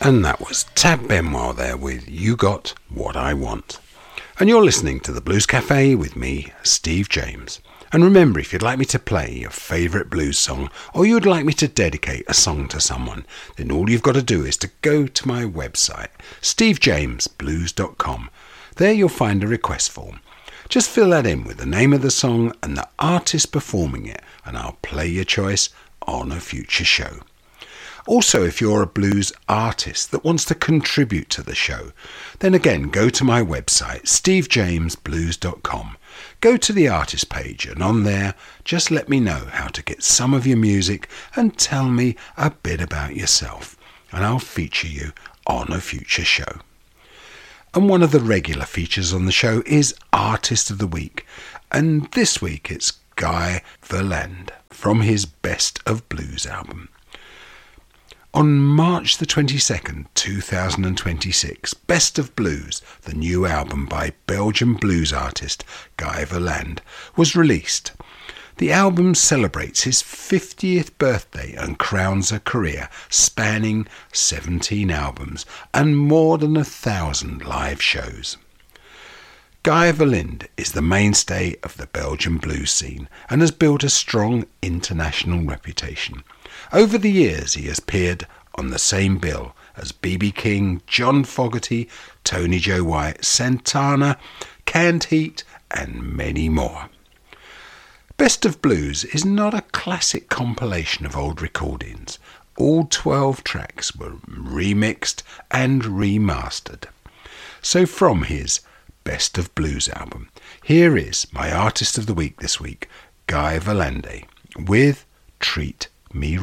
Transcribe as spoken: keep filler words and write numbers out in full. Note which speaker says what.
Speaker 1: And that was Tab Benoit there with You Got What I Want. And you're listening to the Blues Cafe with me, Steve James. And remember, if you'd like me to play your favourite blues song, or you'd like me to dedicate a song to someone, then all you've got to do is to go to my website, steve james blues dot com. There you'll find a request form. Just fill that in with the name of the song and the artist performing it, and I'll play your choice on a future show. Also, if you're a blues artist that wants to contribute to the show, then again go to my website, steve james blues dot com. Go to the artist page, and on there just let me know how to get some of your music and tell me a bit about yourself, and I'll feature you on a future show. And one of the regular features on the show is Artist of the Week, and this week it's Guy Verland from his Best of Blues album. On March the twenty-second, two thousand twenty-six, Best of Blues, the new album by Belgian blues artist Guy Verland, was released. The album celebrates his fiftieth birthday and crowns a career spanning seventeen albums and more than a thousand live shows. Guy Verland is the mainstay of the Belgian blues scene and has built a strong international reputation. Over the years he has appeared on the same bill as B B King, John Fogerty, Tony Joe White, Santana, Canned Heat and many more. Best of Blues is not a classic compilation of old recordings. All twelve tracks were remixed and remastered. So from his Best of Blues album, here is my artist of the week this week, Guy Verland, with Treat Me